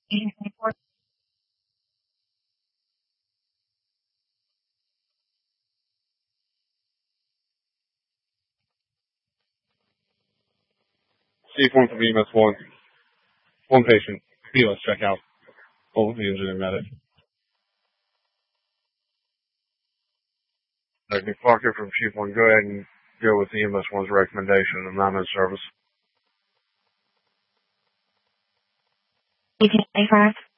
C4 from EMS 1. One patient. BLS check out. Both the engineer medic. Nick Parker from Chief 1, go ahead and go with EMS 1's recommendation of non-med service. Agent A5.